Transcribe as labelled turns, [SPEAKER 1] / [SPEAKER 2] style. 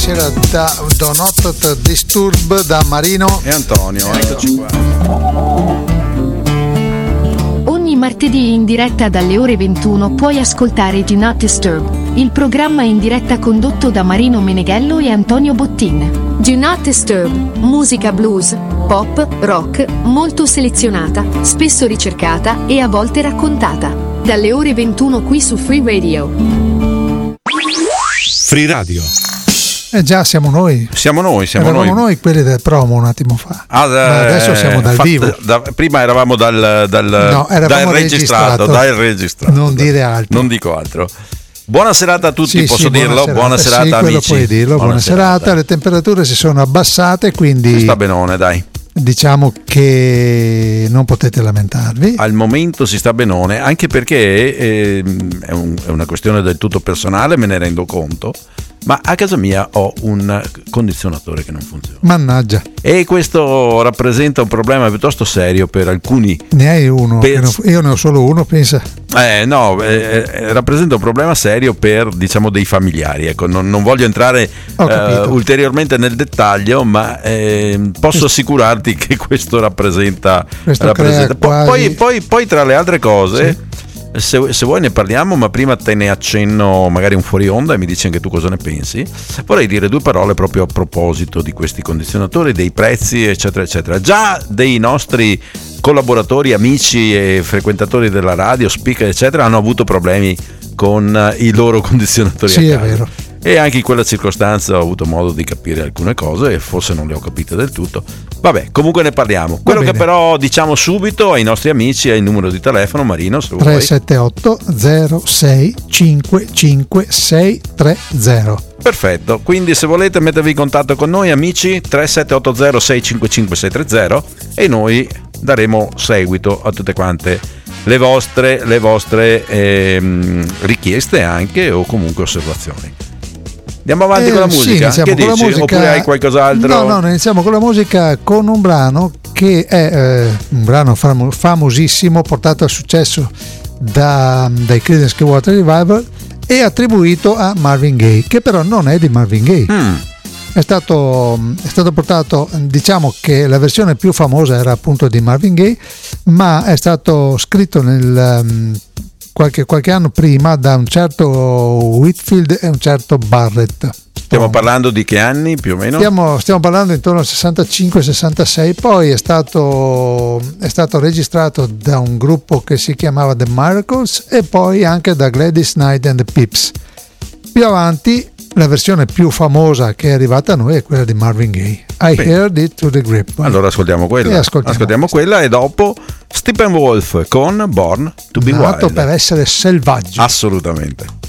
[SPEAKER 1] sera da Do Not Disturb da Marino
[SPEAKER 2] e Antonio, eccoci qua.
[SPEAKER 3] Ogni martedì in diretta dalle ore 21 puoi ascoltare Do Not Disturb, il programma in diretta condotto da Marino Meneghello e Antonio Bottin. Do Not Disturb, musica blues, pop, rock, molto selezionata, spesso ricercata e a volte raccontata. Dalle ore 21 qui su Free Radio.
[SPEAKER 4] Free Radio.
[SPEAKER 1] Già siamo noi.
[SPEAKER 2] Siamo
[SPEAKER 1] noi quelli del promo un attimo fa. Adesso siamo dal vivo.
[SPEAKER 2] Prima eravamo dal registrato.
[SPEAKER 1] Non dire altro.
[SPEAKER 2] Non dico altro. Buona serata a tutti, posso dirlo? Buona serata amici.
[SPEAKER 1] Puoi dirlo. Buona serata. Le temperature si sono abbassate, quindi
[SPEAKER 2] sta benone, dai.
[SPEAKER 1] Diciamo che non potete lamentarvi.
[SPEAKER 2] Al momento si sta benone, anche perché è una questione del tutto personale, me ne rendo conto, ma a casa mia ho un condizionatore che non funziona.
[SPEAKER 1] Mannaggia.
[SPEAKER 2] E questo rappresenta un problema piuttosto serio per alcuni.
[SPEAKER 1] Ne hai uno? Io ne ho solo uno, pensa.
[SPEAKER 2] Rappresenta un problema serio per, diciamo, dei familiari. Ecco, non voglio entrare ulteriormente nel dettaglio, ma posso assicurarti che questo rappresenta poi tra le altre cose. Sì. Se vuoi ne parliamo, ma prima te ne accenno magari un fuori onda e mi dici anche tu cosa ne pensi. Vorrei dire due parole proprio a proposito di questi condizionatori, dei prezzi, eccetera eccetera. Già dei nostri collaboratori, amici e frequentatori della radio, speaker eccetera, hanno avuto problemi con i loro condizionatori a casa.
[SPEAKER 1] È vero.
[SPEAKER 2] E anche in quella circostanza ho avuto modo di capire alcune cose e forse non le ho capite del tutto. Vabbè, comunque ne parliamo. Quello che però diciamo subito ai nostri amici è il numero di telefono, Marino, se
[SPEAKER 1] 378 06 55 630.
[SPEAKER 2] Perfetto, quindi se volete mettervi in contatto con noi amici, 3780 655 630, e noi daremo seguito a tutte quante le vostre richieste anche, o comunque osservazioni. Andiamo avanti con la musica?
[SPEAKER 1] Che dici?
[SPEAKER 2] Musica... Oppure hai qualcos'altro?
[SPEAKER 1] No, iniziamo con la musica, con un brano che è un brano famosissimo, portato al successo dai Creedence Clearwater Revival e attribuito a Marvin Gaye, che però non è di Marvin Gaye. È stato portato, diciamo che la versione più famosa era appunto di Marvin Gaye, ma è stato scritto qualche anno prima da un certo Whitfield e un certo Barrett.
[SPEAKER 2] Stiamo parlando di che anni più o meno?
[SPEAKER 1] Stiamo parlando intorno al 65-66, poi è stato registrato da un gruppo che si chiamava The Miracles e poi anche da Gladys Knight and the Pips. Più avanti la versione più famosa che è arrivata a noi è quella di Marvin Gaye, Heard It Through the Grapevine.
[SPEAKER 2] Allora ascoltiamo quella. Ascoltiamo quella e dopo Steppenwolf con Born to be Wild.
[SPEAKER 1] Nato per essere selvaggio.
[SPEAKER 2] Assolutamente.